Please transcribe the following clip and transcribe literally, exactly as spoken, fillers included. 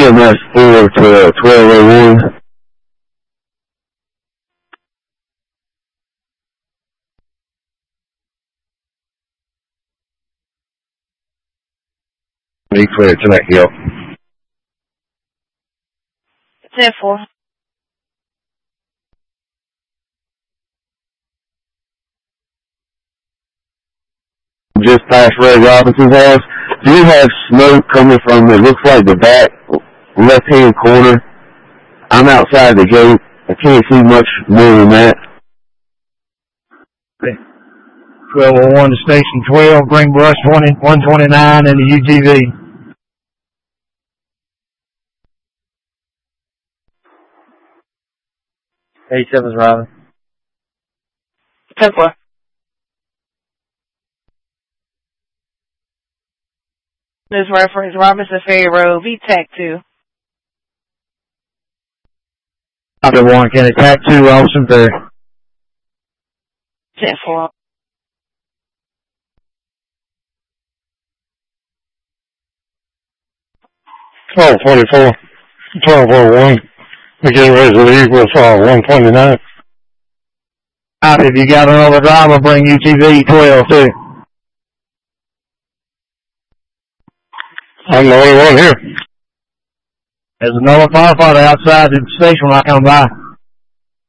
M S four to twelve oh one. Be clear to that hill. ten four. Just past Ray Robinson's house. Do you have smoke coming from, it looks like the back left-hand corner? I'm outside the gate. I can't see much more than that. twelve oh one to Station twelve, bring brush twenty, one twenty-nine and the U T V. eighty-seven's Robin. ten four. This reference, Robinson Ferry Road, V TAC two. After one, can attack two, Robinson Ferry. ten four. twelve twenty-four, twelve oh one. We're getting ready to leave with uh, one twenty-nine. Out, if you got another driver, bring U T V twelve too. I'm the only one here. There's another firefighter outside the station when I come by.